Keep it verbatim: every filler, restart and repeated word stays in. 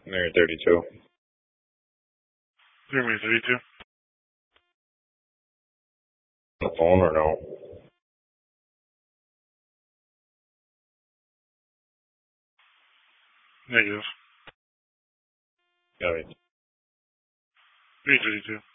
Negative thirty-two. Negative thirty-two. The phone or no? Negative. Got it. Negative thirty-two.